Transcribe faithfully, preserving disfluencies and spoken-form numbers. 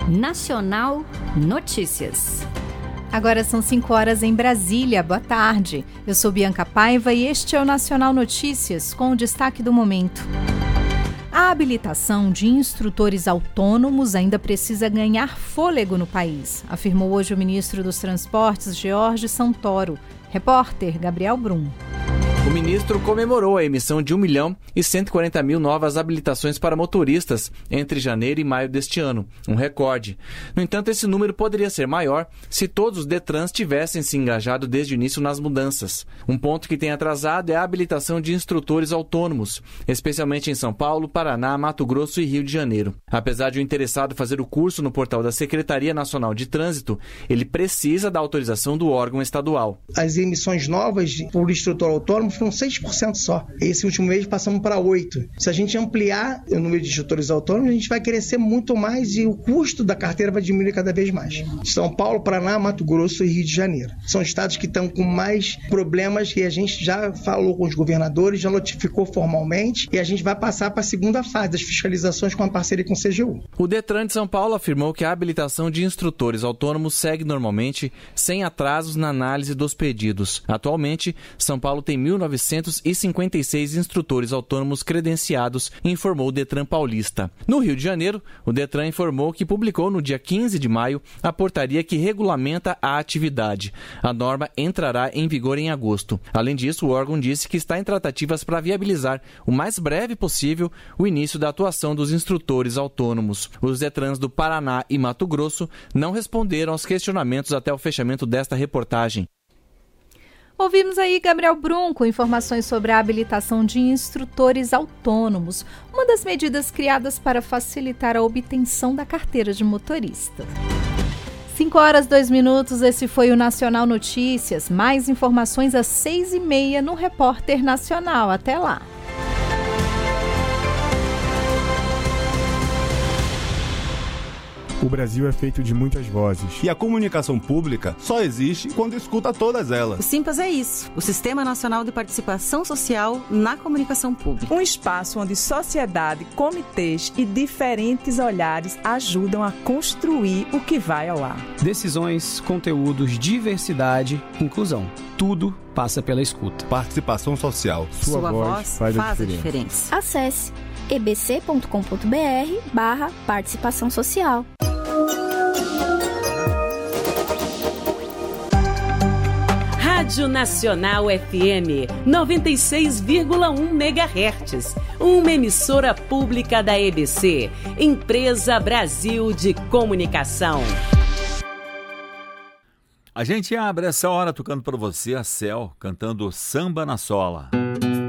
Nacional Notícias. Agora são cinco horas em Brasília. Boa tarde. Eu sou Bianca Paiva e este é o Nacional Notícias, com o destaque do momento. A habilitação de instrutores autônomos ainda precisa ganhar fôlego no país, afirmou hoje o ministro dos Transportes, George Santoro. Repórter Gabriel Brum. O ministro comemorou a emissão de um milhão e cento e quarenta mil novas habilitações para motoristas entre janeiro e maio deste ano, um recorde. No entanto, esse número poderia ser maior se todos os Detrans tivessem se engajado desde o início nas mudanças. Um ponto que tem atrasado é a habilitação de instrutores autônomos, especialmente em São Paulo, Paraná, Mato Grosso e Rio de Janeiro. Apesar de o interessado fazer o curso no portal da Secretaria Nacional de Trânsito, ele precisa da autorização do órgão estadual. As emissões novas por instrutor autônomo foram seis por cento só. Esse último mês passamos para oito por cento. Se a gente ampliar o número de instrutores autônomos, a gente vai crescer muito mais e o custo da carteira vai diminuir cada vez mais. São Paulo, Paraná, Mato Grosso e Rio de Janeiro. São estados que estão com mais problemas e a gente já falou com os governadores, já notificou formalmente e a gente vai passar para a segunda fase das fiscalizações com a parceria com o C G U. O Detran de São Paulo afirmou que a habilitação de instrutores autônomos segue normalmente, sem atrasos na análise dos pedidos. Atualmente, São Paulo tem mil novecentos e cinquenta e seis instrutores autônomos credenciados, informou o Detran paulista. No Rio de Janeiro, o Detran informou que publicou no dia quinze de maio a portaria que regulamenta a atividade. A norma entrará em vigor em agosto. Além disso, o órgão disse que está em tratativas para viabilizar o mais breve possível o início da atuação dos instrutores autônomos. Os Detrans do Paraná e Mato Grosso não responderam aos questionamentos até o fechamento desta reportagem. Ouvimos aí Gabriel Brum com informações sobre a habilitação de instrutores autônomos, uma das medidas criadas para facilitar a obtenção da carteira de motorista. cinco horas, dois minutos, esse foi o Nacional Notícias. Mais informações às seis e meia no Repórter Nacional. Até lá. O Brasil é feito de muitas vozes. E a comunicação pública só existe quando escuta todas elas. O Simpas é isso, o Sistema Nacional de Participação Social na Comunicação Pública. Um espaço onde sociedade, comitês e diferentes olhares ajudam a construir o que vai ao ar. Decisões, conteúdos, diversidade, inclusão. Tudo passa pela escuta. Participação social. Sua, Sua voz, voz faz, faz a a diferença. diferença. Acesse e b c ponto com ponto b r barra participação social. Rádio Nacional F M noventa e seis vírgula um megahertz, uma emissora pública da E B C, Empresa Brasil de Comunicação. A gente abre essa hora tocando para você a Céu, cantando Samba na Sola.